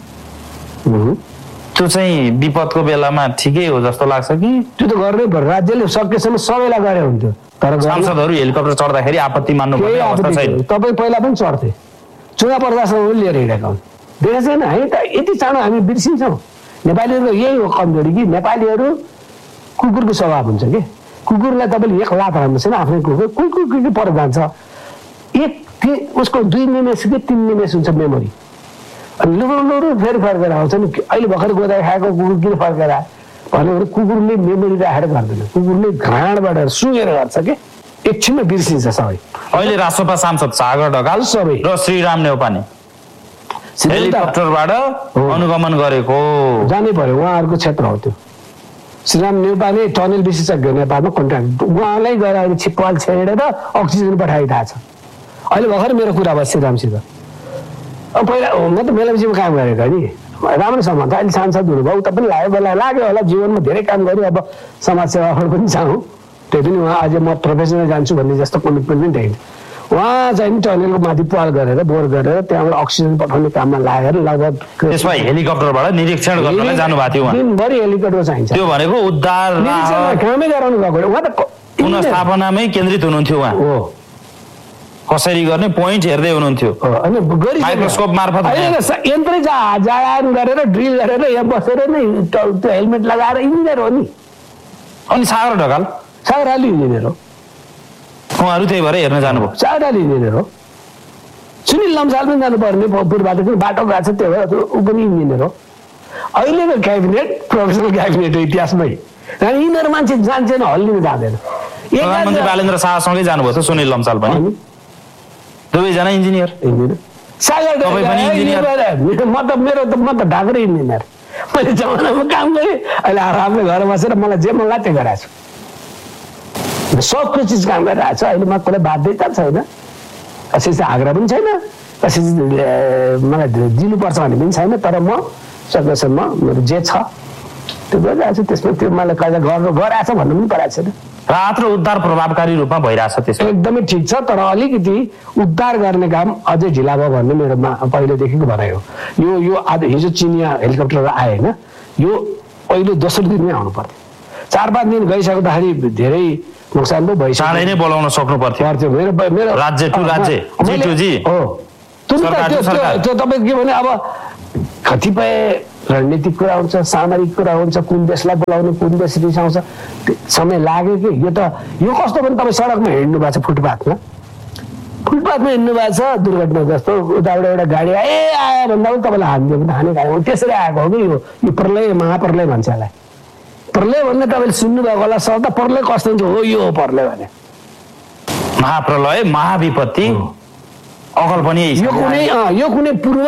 त्यो चाहिँ विपदको बेलामा ठिकै हो जस्तो लाग्छ कि? त्यो त गर्नै पर्यो, राज्यले सकेसम्म सबैलाई गरे हुन्थ्यो। तर सांसदहरू हेलिकप्टर चढ्दाखेरि आपत्ति मान्नुपर्ने अवस्था छैन। तपाईँ पहिला पनि चढ्थे, चुनाव प्रदर्शन लिएर हिँडेका हुन्, देखेको छैन? हामी त यति चाँडो हामी बिर्सिन्छौँ। नेपालीहरूको यही हो कमजोरी कि नेपालीहरू कुकुरको स्वभाव हुन्छ कि कुकुरलाई तपाईँले 1 लात हान्नुहोस् न आफ्नै कुकुर कुकुर पर जान्छ। उसको 2 निमेष कि 3 निमेष हुन्छ मेमोरी। अनि लुडु फेरि फर्केर आउँछ नि। अहिले भर्खर गोदाइ खाएको कुकुर किन फर्केर आयो भने कुकुरले मेमोरी राखेर गर्दैन, कुकुरले घाँडबाट सुँगेर गर्छ कि एकछिनमा बिर्सिन्छ सबै। अहिले रासपा सांसद सागर ढकाल सबै र श्रीराम नेउपाने हेलिकप्टरबाट अनुगमन गरेको जानै पर्यो, उहाँहरूको क्षेत्र हो त्यो। श्रीराम नेउपाने टनेल विशेषज्ञ नेपालमा कन्ट्राक्ट, उहाँलाई गएर अहिले छिप्पाल छेडेर अक्सिजन पठाइरहेको छ। अहिले भर्खर मेरो कुरा भयो श्रीरामसित। अब पहिला म त मेलापिसीमा काम गरेको नि, राम्रो सम्बन्ध। अहिले सांसद हुनुभयो, उता पनि लाग्यो होला, जीवनमा धेरै काम गर्यो। अब समाजसेवाबाट पनि जाउँ, त्यही पनि उहाँ अझै म प्रोफेसनल जान्छु भन्ने जस्तो कमिटमेन्ट पनि देख्नु। उहाँ चाहिँ टनेलको माथि पाल गरेर बोर गरेर त्यहाँबाट अक्सिजन पठाउने काममा लागेर लगभग त्यसमा हेलिकप्टरबाट निरीक्षण गर्न जानुभएको थियो। दिनभरि हेलिकप्टर चाहिन्छ। त्यो भनेको उद्धार कामै गराउनु भएको। उहाँ त पुनर्स्थापनामै केन्द्रित हुनुहुन्थ्यो। उहाँ हो कसरी गर्ने पोइन्ट हेर्दै हुनुहुन्थ्यो। माइक्रोस्कोप मार्फत यन्त्रै जान गरेर ड्रिल गरेर यहाँ बसेर नै त्यो हेलमेट लगाएर इन्जिनियर हो नि। अनि सागर ढकाल इन्जिनियर हो, उहाँहरू त्यही भएर हेर्न जानुभयो। सागरले इन्जिनियर हो। सुनिल लम्साल पनि जानुपर्ने पूर्वबाट बाटो गएको छ, त्यो भएर ऊ पनि इन्जिनियर हो। अहिलेको क्याबिनेट प्रोफेसनल क्याबिनेट हो इतिहासमै। यिनीहरू मान्छे जान्छेन, हल्लिन जाँदैन। प्रधानमन्त्री बालेन्द्र शाहसँगै जानुभयो त सुनिल लम्साल पनि, दुवैजना इन्जिनियर। सागर म त ढाक्रे इन्जिनियर। मैले जमानामा काम गरेँ, अहिले आरामले घर बसेर मलाई जे मन लाग्छ त्यो गराएको छु। सबको चिज काम गरिरहेको छ। अहिले म कसैलाई बाध्यता छैन, कसैसित आग्रह पनि छैन, कसैसित मलाई दिनुपर्छ भन्ने पनि छैन। तर म सकेसम्म मेरो जे छ त्यो गरिरहेको छु। त्यसमा त्यो मलाई कहिले गराएको छ भन्नु पनि परेको छैन। राहत र उद्धार प्रभावकारी रूपमा भइरहेछ। त्यसमा एकदमै ठिक छ, तर अलिकति उद्धार गर्ने काम अझै ढिला भयो भन्ने मेरोमा पहिलेदेखिको भनाइ हो। यो आज हिजो चिनिया हेलिकप्टर आयो होइन, यो पहिलो दोस्रो दिनमै आउनु पर्थ्यो। 4-5 दिन गइसक्दाखेरि धेरै नोक्सान पो भइसक्यो। चाँडै नै बोलाउन सक्नु पर्थ्यो। मेरो राज्य टु राज्य हो। त्यो तपाईँ के भने अब कतिपय रणनीतिक कुरा हुन्छ, सामरिक कुरा हुन्छ, कुन देशलाई बोलाउने, कुन देश रिसाउँछ, समय लाग्यो कि यो कस्तो भने तपाईँ सडकमा हिँड्नु भएको छ, फुटपाथमा हिँड्नु भएको छ, दुर्घटना जस्तो उताबाट एउटा गाडी आयो भन्दा पनि तपाईँलाई हानिदियो भने हाने खायो, त्यसरी आएको हो कि यो प्रलय महाप्रलय भन्छ यसलाई। प्रलय भन्ने तपाईँले सुन्नुभएको होला शब्द, प्रलय कस्तो हुन्छ, हो यो हो प्रलय भने। महाप्रलय, महाविपत्ति, अकल्पनीय, यो कुनै पूर्व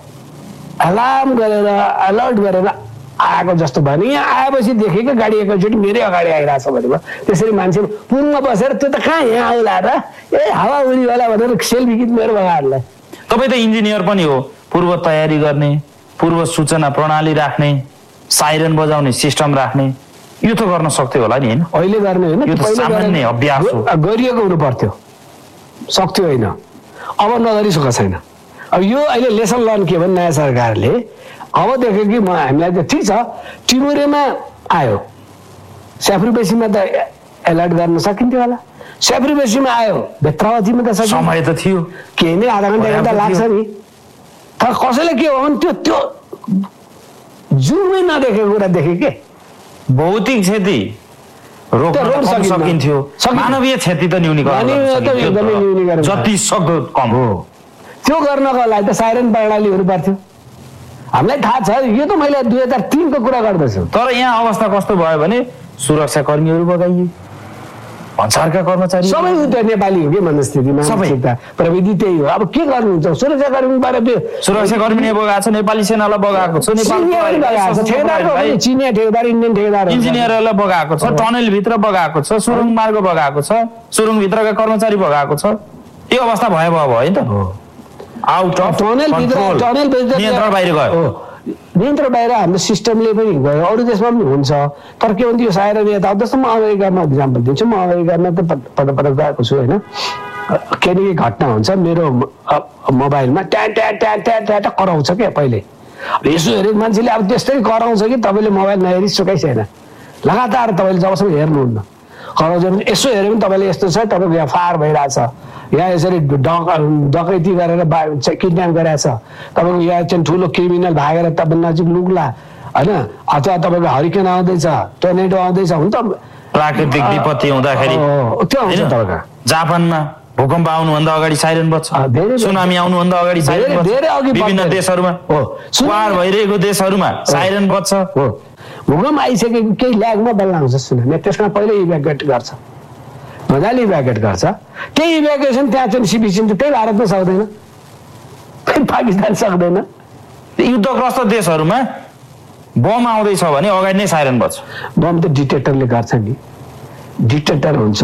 अलार्म गरेर अलर्ट गरेर आएको जस्तो भयो नि। यहाँ आएपछि देखेँ कि गाडी एकैचोटि मेरै अगाडि आइरहेछ भने त्यसरी मान्छे पुलमा बसेर त्यो त कहाँ यहाँ आउला र, हावा उडीवाला भनेर सेल्फी खिच मेरो बगाहरूलाई। तपाईँ त इन्जिनियर पनि हो, पूर्व तयारी गर्ने, पूर्व सूचना प्रणाली राख्ने, साइरन बजाउने सिस्टम राख्ने, यो त गर्न सक्थ्यो होला नि होइन? अहिले गर्ने होइन, यो त सामान्य अभ्यास हो, गरिएको हुनु पर्थ्यो, सक्थ्यो होइन, अब नगरिसकेको छैन। अब यो अहिले लेसन लर्न के भने नयाँ सरकारले अब देख्यो कि हामीलाई त ठिक छ, टिमुरेमा आयो, स्याफ्रुबेसीमा त एलर्ट गर्न सकिन्थ्यो होला, स्याफ्रुबेसीमा आयो, भेत्रावतीमा त सकिन्थ्यो, समय त थियो, केही नै आधा घन्टा लाग्छ नि। तर कसैले के हो भने त्यो जुमै नदेखेको कुरा देखे के, भौतिक क्षति रोक्न सकिन्थ्यो, मानवीय क्षति त न्यूनीकरण जति सक्दो कम हो। त्यो गर्नको लागि त साइरन प्रणाली हुनु पर्थ्यो। हामीलाई थाहा छ, यो त मैले 2003 को कुरा गर्दैछु। तर यहाँ अवस्था कस्तो भयो भने सुरक्षा कर्मीहरू बगाइए, भन्सारका कर्मचारी सबै उता नेपाली हो कि मनस्थिति, मानसिकता, प्रविधि त्यही हो। अब के गर्नुहुन्छ, सुरक्षा कर्मीबाट सुरक्षा कर्मी नै बगाएको छ, नेपाली सेनालाई बगाएको छ, चिनिया ठेकेदार, इन्डियन ठेकेदार, इन्जिनियरहरूलाई बगाएको छ, टनल भित्र बगाएको छ, सुरुङ मार्ग बगाएको छ, सुरुङ भित्रका कर्मचारी बगाएको छ। यो अवस्था भयो नि त, आउट अफ टनल भित्र नियन्त्रण बाहिर गयो, नियन्त्रण बाहिर हाम्रो सिस्टमले पनि गयो। अरू देशमा पनि हुन्छ, तर के भन्छ यो साइरन यता, जस्तो म अमेरिकामा इक्जाम्पल दिन्छु, म अमेरिकामा त पटक गएको छु होइन। केही घटना हुन्छ, मेरो मोबाइलमा ट्या ट्या ट्या ट्या ट्या ट्या कराउँछ क्या पहिले, यसो हेरेको मान्छेले अब त्यस्तै कराउँछ कि तपाईँले मोबाइल नहेरी सुकै छैन, लगातार तपाईँले जबसम्म हेर्नुहुन्न कराउँछ भने यसो हेऱ्यो भने तपाईँले यस्तो छ, तपाईँको यहाँ फायर भइरहेछ, यहाँ यसरी डकैती गरेर किडन्याप गरेछ, तपाईँको यहाँ चाहिँ ठुलो क्रिमिनल भागेर तपाईँ नजिक लुग्ला होइन, अथवा तपाईँको हरिकेन आउँदैछ, टर्नेडो आउँदैछ, हुन्छ प्राकृतिक विपत्ति हुँदाखेरि त्यो आउँछ तपाईँको। जापानमा भूकम्प आउनुभन्दा अगाडि साइरन बज्छ, सुनामी आउनुभन्दा अगाडि साइरन बज्छ, विभिन्न देशहरूमा वार भइरहेको देशहरूमा साइरन बज्छ। भूकम्प आइसकेको केही ल्यागमा बल्ल आउँछ सुनामी, त्यसमा पहिल्यै इभ्याकुएट गर्छ, मजाले इभ्याकुएट गर्छ। त्यही इभ्याकुएसन त्यहाँ चाहिँ सिबिसिन त्यही भारतमा सक्दैन, पाकिस्तान सक्दैन। युद्धग्रस्त देशहरूमा बम आउँदैछ भने अगाडि नै साइरन बज्छ। बम त डिटेक्टरले गर्छ नि, डिटेक्टर हुन्छ,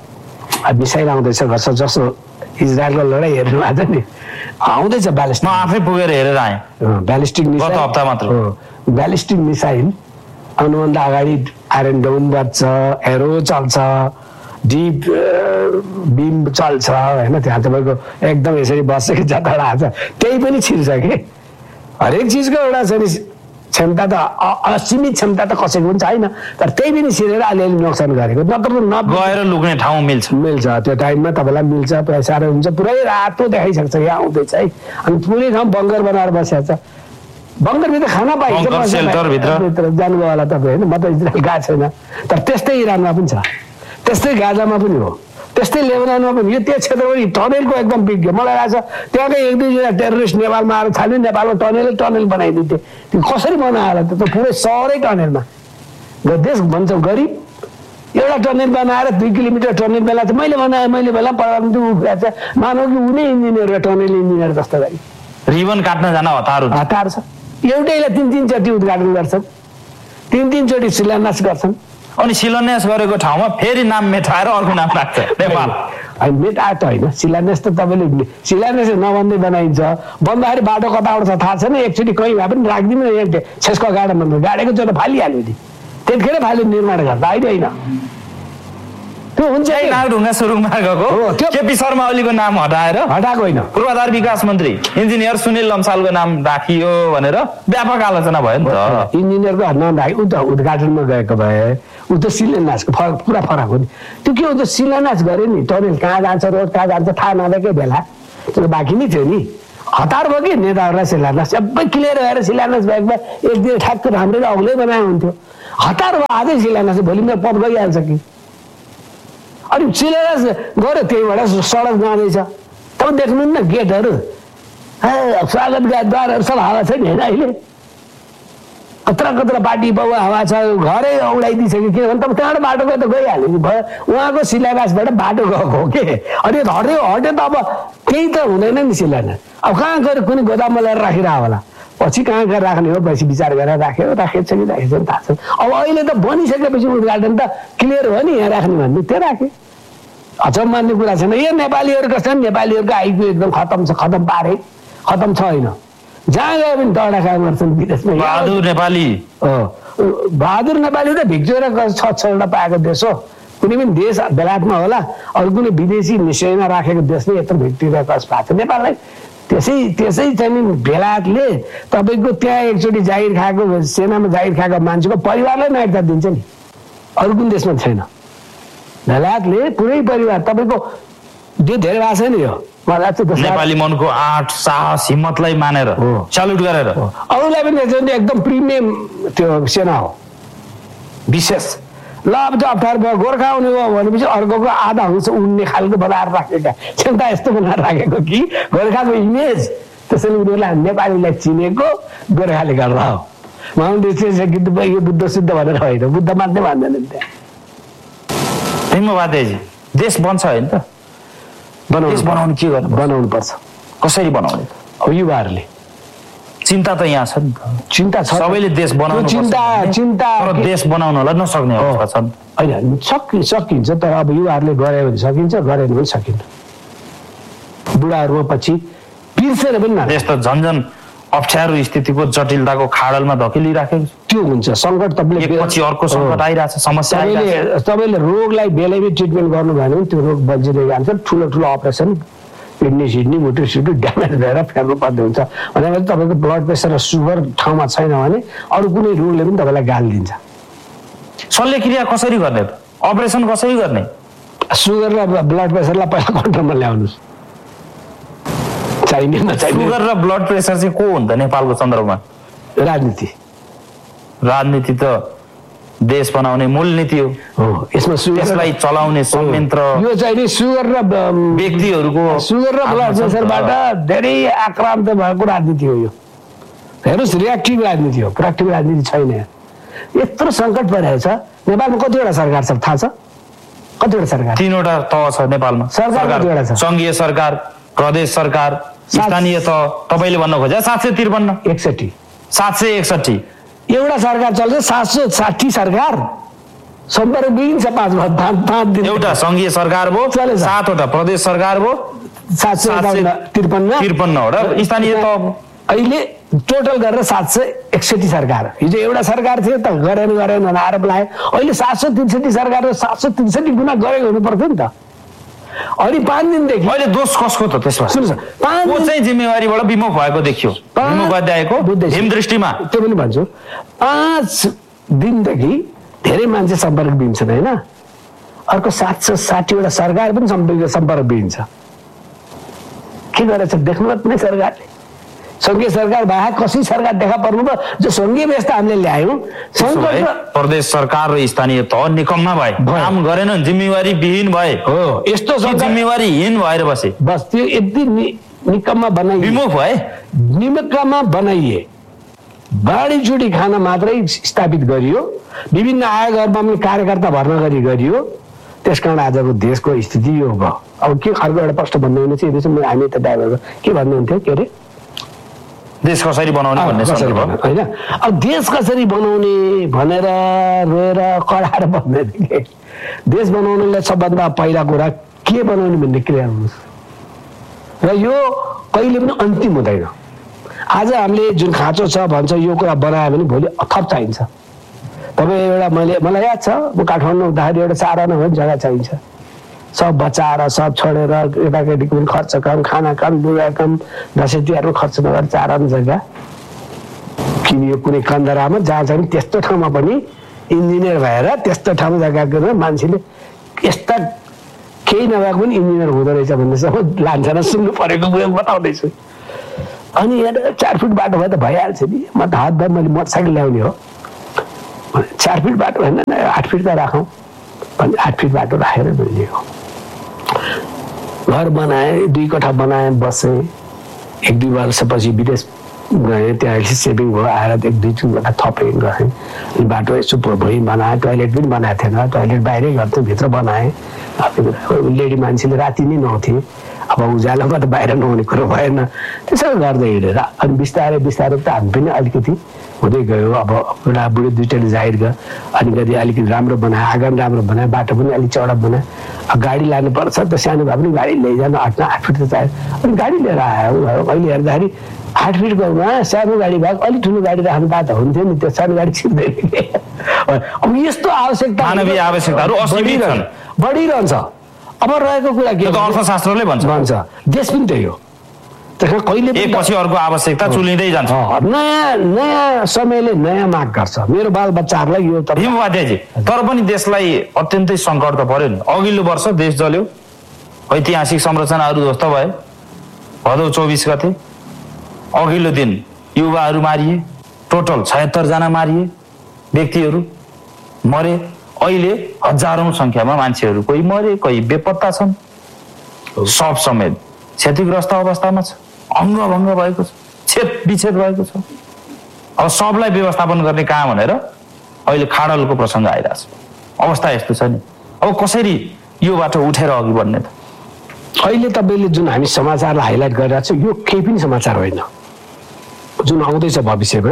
मिसाइल आउँदैछ गर्छ, जस्तो इजरायलको लडाइँ हेर्नु आज नि आउँदैछ ब्यालिस्टिक, म आफै पुगेर हेरेर आएँ, ब्यालिस्टिक मिसाइल गत हप्ता मात्र, ब्यालिस्टिक मिसाइल आउनुभन्दा अगाडि आयरन डोम बज्छ, एरो चल्छ, डिप बिम चल्छ होइन, त्यहाँ तपाईँको एकदम यसरी बस्छ कि जताबाट आएको छ त्यही पनि छिर्छ कि। हरेक चिजको एउटा छ नि क्षमता, त असीमित क्षमता त कसैको पनि छैन, तर त्यही पनि छिरेर अलिअलि नोक्सान गरेको, नत्र गएर लुक्ने ठाउँ मिल्छ, त्यो टाइममा तपाईँलाई मिल्छ, पैसा हुन्छ, पुरै रातो देखाइसक्छ यहाँ आउँदैछ है, अनि पुरै ठाउँ बङ्कर बनाएर बसेको छ, बङ्करभित्र खाना पाइन्छ, जानुभयो होला तपाईँ होइन, म त इजरायल गएको छैन, तर त्यस्तै इरानमा पनि छ, त्यस्तै गाजामा पनि हो, त्यस्तै लेबनानमा पनि। यो त्यो क्षेत्रमा टनेलको एकदम विज्ञ मलाई लाग्छ, त्यहाँकै 1-2जना टेररिस्ट नेपालमा आएर थाल्यो, नेपालमा टनेल बनाइदिन्थे, त्यो कसरी बनाएर त पुरै सहरै टनेलमा, देश भन्छौँ गरिब, एउटा टनेल बनाएर 2 किलोमिटर टनेल बेला चाहिँ मैले बेला प्रधानमन्त्री मानव कि उनी इन्जिनियर, टनेल इन्जिनियर जस्तो गरी रिबन काट्न जान हतार छ, एउटैलाई 3-3 चोटि उद्घाटन गर्छन्, 3-3 चोटि शिलान्यास गर्छन्, अनि शिलान्यास गरेको ठाउँमा फेरि नाम मेटाएर अर्को नाम राख्छ नेपाल। मेटा त होइन, शिलान्यास त तपाईँले शिलान्यास नभन्दै बनाइन्छ, बन्दाखेरि बाटो कताबाट छ थाहा छैन, एकचोटि कहीँ भए पनि राखिदिनु न, छेसको गाडेको चोटो फालिहाल्यो नि, त्यतिखेर फाल्यो निर्माण गर्दा, अहिले होइन त्यो हुन्छ। ढुङ्गा सुरुङ मार्गको केपी शर्मा ओलीको नाम हटाएको होइन, पूर्वाधार विकास मन्त्री इन्जिनियर सुनिल लम्सालको नाम राखियो भनेर व्यापक आलोचना भयो नि त। इन्जिनियरको नाम राख्यो, ऊ त उद्घाटनमा गएको भए, ऊ त शिलान्यासको पुरा फरक हो नि। त्यो के हुन्छ, शिलान्यास गऱ्यो नि, टनेल कहाँ जान्छ, रोड कहाँ जान्छ थाहा नभएकै बेला त्यो बाँकी नै थियो नि, हतार भयो कि नेताहरूलाई शिलान्यास सबै क्लियर भएर शिलान्यास भएको भए एक दिन ठ्याक्क राम्रै अग्लै बनाए हुन्थ्यो। हतार भयो आजै शिलान्यास भोलि मेरो पद गइहाल्छ कि। अनि शिलान्यास गऱ्यो त्यहीबाट सडक जाँदैछ तपाईँ देख्नु न गेटहरू स्वागतका द्वारहरू सब हावा छ नि होइन अहिले कत्रा कत्रा पार्टी बाबु हावा छ घरै औडाइदिइसक्यो किनभने तपाईँ त्यहाँबाट बाटो गयो त गइहाल्यो नि भयो उहाँको शिलान्यासबाट बाटो गएको हो कि अनि हट्यो त अब त्यही त हुँदैन नि शिलान्यास। अब कहाँ गएर कुनै गोदाममा ल्याएर राखिरह होला पछि कहाँ गएर राख्ने हो पछि विचार गरेर राखेछ कि राखेछ थाहा छ। अब अहिले त बनिसकेपछि उद्घाटन त क्लियर भयो नि यहाँ राख्ने भन्ने त्यो राखेँ अचम्म मान्ने कुरा छैन। यो नेपालीहरूको छ नेपालीहरूको आइक्यू एकदम खतम छ खतम पारे खतम छ होइन जहाँ गयो भने दौडा काम गर्छन् विदेशमा। बहादुर नेपाली बहादुर नेपाली त भिक्चोर 6-6वटा पाएको देश हो कुनै पनि देश बेलायतमा होला अरू कुनै विदेशी निश्चयमा राखेको देशले यत्रो भिक्टोरिया क्रस पाएको छ। नेपाललाई त्यसै चाहिँ बेलायतले तपाईँको त्यहाँ एकचोटि जागिर खाएको सेनामा जागिर खाएको मान्छेको परिवारलाई नागरिकता दिन्छ नि अरू कुनै देशमा छैन। बेलायतले पुरै परिवार तपाईँको जो धेरै भएको छ नि यो नेपाली मनको आँट साहस हिम्मतलाई मानेर सल्युट गरेर अरूलाई पनि एकदम प्रिमियम त्यो सेना हो विशेष। ल अब चाहिँ अप्ठ्यारो भयो गोर्खा आउने भयो भनेपछि अर्कोको आधा हुन्छ उड्ने खालको बनाएर राखेका क्षमता यस्तो बनाएर राखेको कि गोर्खाको इमेज त्यसैले उनीहरूलाई नेपालीलाई चिनेको गोर्खाले गरेर हो उहाँले यो बुद्ध सिद्ध भनेर होइन बुद्ध मान्दै मान्दैनन् त्यहाँ देश बन्छ होइन त बनाउनु के गर्नु बनाउनु पर्छ कसरी बनाउने अब युवाहरूले चिन्ता त यहाँ छ नि चिन्ता छ सबैले देश बनाउनु चिन्ता देश बनाउनलाई नसक्ने अवस्था छ होइन सकिन्छ तर अब युवाहरूले गऱ्यो भने सकिन्छ गरेन भने सकिन्न। बुढाहरूमा पछि बिर्सेर पनि देश त झन्झन अप्ठ्यारो स्थितिको जटिलताको खाडलमा धकेलिराखेको त्यो हुन्छ सङ्कट तपाईँले पछि अर्को सङ्कट आइरहेछ समस्या तपाईँले रोगलाई बेलैमै ट्रिटमेन्ट गर्नु भएन भने त्यो रोग बल्झिँदै जान्छ ठुलो ठुलो अपरेसन किडनी सिडनी मुटु सुटु ड्यामेज भएर फेर्नु पर्ने हुन्छ भनेपछि तपाईँको ब्लड प्रेसर र सुगर ठाउँमा छैन भने अरू कुनै रोगले पनि तपाईँलाई गालिदिन्छ। शल्यक्रिया कसरी गर्ने त अपरेसन कसरी गर्ने सुगर र ब्लड प्रेसरलाई पहिला कन्ट्रोलमा ल्याउनुहोस् चाहिने नचाहिने। सुगर र ब्लड प्रेसर चाहिँ को हुन्छ नेपालको सन्दर्भमा राजनीति त देश बनाउने मूलनीति हो यसमा यसलाई चलाउने संयन्त्र यो चाहिँ नि सुगर र व्यक्तिहरूको सुगर र ब्लड प्रेसरबाट धेरै आक्रान्त भएको राजनीति हो यो हेर्नुहोस् रियाक्टिभ राजनीति हो प्रोएक्टिभ राजनीति छैन। यत्रो सङ्कट परिरहेछ नेपालमा कतिवटा सरकार छ थाहा छ कतिवटा सरकार 3वटा तह छ नेपालमा सरकार सङ्घीय सरकार प्रदेश सरकार स्थानीय तह तपाईँले भन्न खोजे 753 761 एउटा सरकार चल्छ 760 सरकार सम्पर्कविहीन छ 5 दिन एउटा सङ्घीय सरकार भयो 7वटा प्रदेश सरकार भयो 753 स्थानीय तह अहिले टोटल गरेर 761 सरकार हिजो एउटा सरकार थियो त गरेन भनेर आरोप लाग्यो अहिले 763 सरकार 763 गुणा गरेको हुनु पर्थ्यो नि त। अनि 5 दिनदेखि अहिले दोष कसको त त्यसमा सुन्नुहोस् को चाहिँ जिम्मेवारीबाट विमुख भएको देखियो विमुख अध्यायको हिमदृष्टिमा त्यो पनि भन्छु 5 दिनदेखि धेरै मान्छे सम्पर्कविहीन छन् होइन अर्को 760वटा सरकार पनि सम्पर्कविहीन छ के गरेछ देख्नु पर्ने सरकारले सङ्घीय सरकार बाहेक कसै सरकार देखा पर्नु भयो जो सङ्घीय व्यवस्था हामीले ल्यायौँ प्रदेश सरकार र स्थानीय तह निकम्मा भए काम गरेन जिम्मेवारी विहीन भए हो यस्तो जिम्मेवारीहीन भएर बसे बस त्यो यति निकम्मा बनाइए विमुख भए निकम्मा बनाइए बाढी चुडी खाना मात्रै स्थापित गरियो विभिन्न आयोगहरूमा पनि कार्यकर्ता भर्ना गरियो त्यसकारण आजको देशको स्थिति यो भयो। अब के खालको एउटा प्रश्न भन्नु हुने चाहिँ हामी त ड्राइभर के भन्नुहुन्थ्यो के अरे देश कसरी बनाउने भन्ने होइन अब देश कसरी बनाउने भनेर रोएर कराएर भन्दै देश बनाउनेलाई सबभन्दा पहिला कुरा के बनाउने भन्ने क्लियर हुनुहोस् र यो कहिले पनि अन्तिम हुँदैन। आज हामीले जुन खाँचो छ भन्छ यो कुरा बनायो भने भोलि थप चाहिन्छ। तपाईँ एउटा मलाई याद छ म काठमाडौँ हुँदाखेरि एउटा 4 आना हो जग्गा चाहिन्छ सब बचाएर सब छोडेर केटाकेटीको पनि खर्च कम खाना कम लुगा कम दसैँ तिहारमा खर्च नगरेर 4 आना जग्गा किनियो कुनै कन्दरामा जहाँ चाहिँ त्यस्तो ठाउँमा पनि इन्जिनियर भएर त्यस्तो ठाउँमा जग्गा गरेर मान्छेले यस्ता केही नभएको पनि इन्जिनियर हुँदो रहेछ भन्ने सब लान्छन् सुन्नु परेको म बताउँदैछु। अनि यहाँ 4 फिट बाटो भए त भइहाल्छ नि, म त हात मैले मोटरसाइकल ल्याउने हो, 4 फिट बाटो होइन 8 फिट त राखौँ अनि 8 फिट बाटो राखेर मिलिएको। घर बनाएँ, 2 कोठा बनाएँ, बसेँ। 1-2 वर्षपछि विदेश गएँ, त्यहाँ सेभिङ भयो, आएर 1-2 कोठा थपेँ गरेँ। अनि बाटो यसो भुइँ बनाएँ, टोइलेट पनि बनाएको थिएन, टोइलेट बाहिरै गर्थ्यो, भित्र बनाएँ। लेडी मान्छेले राति नै नआउँथे, अब उज्यालोमा त बाहिर नहुने कुरो भएन, त्यसो गर्दै हिँडेर अनि बिस्तारै बिस्तारै त हामी पनि अलिकति हुँदै गयो। अब बुढाबुढी दुइटाले जाहिर गयो, अनि कति अलिकति राम्रो बनायो, आँगन राम्रो बनायो, बाटो पनि अलिक चौडा बनायो। अब गाडी लानुपर्छ त, सानो भए पनि गाडी लैजानु 8 फिट त चाहियो, अनि गाडी लिएर आयो। अहिले हेर्दाखेरि 8 फिटकोमा सानो गाडी भएको, अलिक ठुलो गाडी राख्नु पाए त हुन्थ्यो नि, त्यो सानो गाडी छिर्दैन। अब यस्तो आवश्यकता मानवीय आवश्यकताहरू असीमित छन्, बढिरहन्छ। अब रहेको कुरा के अर्थशास्त्रले भन्छ देश पनि त्यही हो, त्यसमा कहिले एकपछि अर्को आवश्यकता चुलिँदै जान्छ। नयाँ समयले नयाँ माग गर्छ। मेरो बालबच्चाहरूलाई यो त भीम उपाध्यायजी, तर पनि देशलाई अत्यन्तै सङ्कट त पर्यो नि। अघिल्लो वर्ष देश जल्यो, ऐतिहासिक संरचनाहरू ध्वस्त भए। भदौ 24 गते अघिल्लो दिन युवाहरू मारिए, टोटल 76 जना मारिए, व्यक्तिहरू मरे। अहिले हजारौं संख्यामा मान्छेहरू कोही मरे, कोही बेपत्ता छन्, सब समेत क्षतिग्रस्त अवस्थामा छ, अङ्गभङ्ग भएको छ, छेदविच्छेद भएको छ। अब सबलाई व्यवस्थापन गर्ने कहाँ भनेर अहिले खाडलको प्रसङ्ग आइरहेछ। अवस्था यस्तो छ नि, अब कसरी यो बाटो उठेर अघि बढ्ने त? अहिले तपाईँले जुन हामी समाचारलाई हाइलाइट गरिरहेको छ, यो केही पनि समाचार होइन। जुन आउँदैछ भविष्यमा,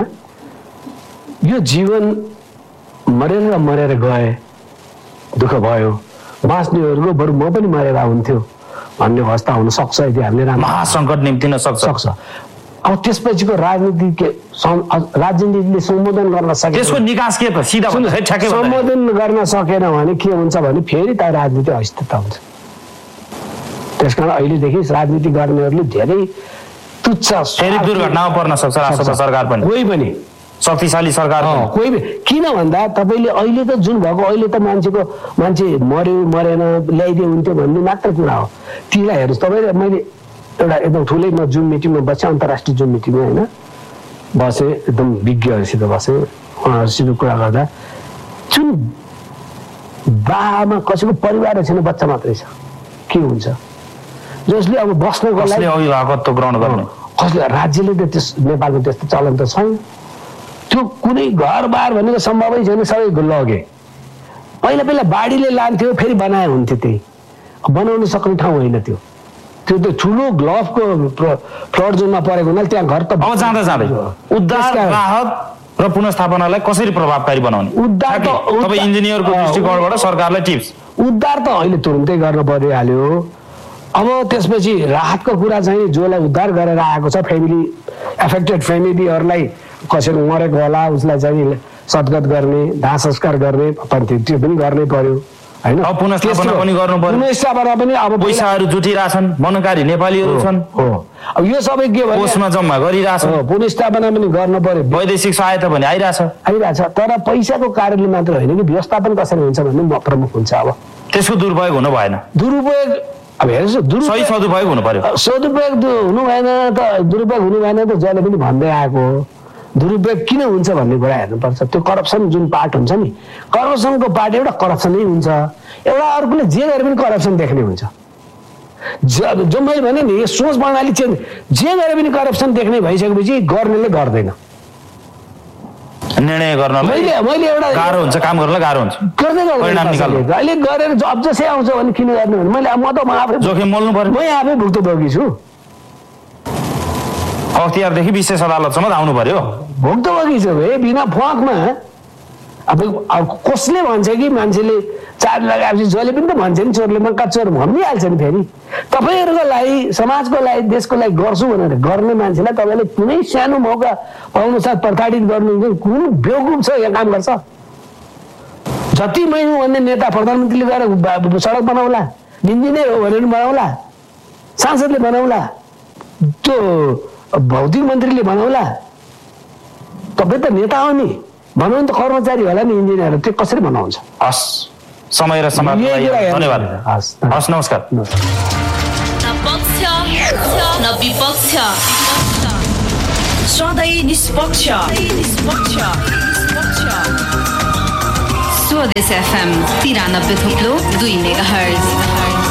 यो जीवन मरेर मरेर गए, दुःख भयो, बाँच्नेहरूको बरु म पनि मरेर हुन्थ्यो भन्ने अवस्था हुन सक्छ यदि हामीले महासङ्कट निम्तिन सक्छ। अब त्यसपछिको राजनीतिले सम्बोधन गर्न सके, त्यसको निकास के त? सिधा सम्बोधन गर्न सकेन भने के हुन्छ भने फेरि त राजनीति अस्तित्व हुन्छ। त्यसकारण अहिलेदेखि राजनीति गर्नेहरूले धेरै तुच्छ, फेरि दुर्घटनामा पर्न सक्छ राष्ट्र सरकार पनि, कोही पनि शक्तिशाली सरकार कोही पनि। किन भन्दा तपाईँले अहिले त जुन भएको, अहिले त मान्छे मर्यो मरेन ल्याइदिए हुन्थ्यो भन्ने मात्र कुरा हो। तिलाई हेर्नुहोस्, तपाईँले मैले एउटा एकदम ठुलै म जुम मिटिङमा बसेँ, अन्तर्राष्ट्रिय जुम मिटिङमा होइन बसेँ, एकदम विज्ञहरूसित बसेँ, उहाँहरूसित कुरा गर्दा जुन बामा कसैको परिवार छैन, बच्चा मात्रै छ, के हुन्छ? जसले अब बस्नको लागि अभिभावकत्व ग्रहण गर्ने, कसले राज्यले त त्यस नेपालको त्यस्तो चलन त छैन। त्यो कुनै घरबार भनेको सम्भवै छैन, सबै लगे। पहिला बाढीले लान्थ्यो, फेरि बनाए हुन्थ्यो, त्यही बनाउन सक्ने ठाउँ होइन त्यो। त्यो त ठुलो ग्लफको फ्लड जोनमा परेको हुनाले त्यहाँ घर त अब जाँदै उद्धार राहत र पुनर्स्थापनालाई कसरी प्रभावकारी बनाउने? उद्धार त तपाईँ इन्जिनियरको दृष्टिकोणबाट सरकारलाई टिप्स। उद्धार त अहिले तुरुन्तै गर्न परिहाल्यो। अब त्यसपछि राहतको कुरा चाहिँ जसलाई उद्धार गरेर आएको छ, फ्यामिली एफेक्टेड फ्यामिलीहरूलाई, कसैको मरेको होला उसलाई चाहिँ सद्गत गर्ने, दाह संस्कार गर्ने, त्यो पनि गर्नै पर्यो होइन। अब पुनर्स्थापना पनि गर्नु पर्यो। पुनर्स्थापना पनि अब पैसाहरू जुटिरहेछन्, मनोकारी नेपालीहरू छन्, हो अब यो सबै के भयो, कोषमा जम्मा गरिरहेछन्, पुनर्स्थापना पनि गर्न पर्यो, वैदेशिक सहायता पनि आइरहेछ। तर पैसाको कारणले मात्र होइन कि व्यवस्थापन कसरी हुन्छ भन्ने प्रमुख हुन्छ। अब त्यसको दुरुपयोग हुनु भएन, दुरुपयोग अब हेर्नुहोस्, सही सदुपयोग हुनु पर्यो। सदुपयोग हुनु भएन त, दुरुपयोग हुनु भएन त जसले पनि भन्दै आएको। दुरुपयोग किन हुन्छ भन्ने कुरा हेर्नुपर्छ। त्यो करप्सन जुन पार्ट हुन्छ नि, करप्सनको पार्ट एउटा करप्सनै हुन्छ, एउटा अर्कोले जे गरे पनि करप्सन देख्ने हुन्छ। जो मैले भने नि, यो सोच प्रणाली चेन्ज, जे गरे पनि करप्सन देख्ने भइसकेपछि गर्नेले गर्दैन, निर्णय गर्न मैले एउटा गाह्रो हुन्छ, काम गर्नलाई गाह्रो हुन्छ, परिणाम निकाल्नु। अहिले गरेर जब जसै आउँछ भने किन गर्ने भने म आफै जोखिम मोल्नु पर्यो। म आफै भुक्तभोगी छु, अख्तियारदेखि विशेष अदालतसम्म आउनु पर्यो, भुक्तभोगी छु है बिना फकमा। अब कसले भन्छ कि मान्छेले चार लगाएपछि जसले पनि त भन्छ नि चोरले मक्का चोर भनिहाल्छ नि। फेरि तपाईँहरूको लागि, समाजको लागि, देशको लागि गर्छु भनेर गर्ने मान्छेलाई तपाईँले कुनै सानो मौका पाउनु साथ प्रताडित गर्नुहुन्छ, कुन बेवकुफ छ यहाँ काम गर्छ? जति मै भन्ने नेता प्रधानमन्त्रीले गएर सडक बनाउला, इन्जिनियर हो भनेर बनाउला, सांसदले बनाउला, त्यो भौतिक मन्त्रीले बनाउला, तपाईँ त नेता हो नि, बनाउनु त कर्मचारी होला नि इन्जिनियर, त्यो कसरी बनाउँछ? हस्, समय र समाजलाई धन्यवाद। हस्, नमस्कार। न पक्ष न विपक्ष। सधैँ निष्पक्ष स्वदेश FM 93.2 मेगाहर्ज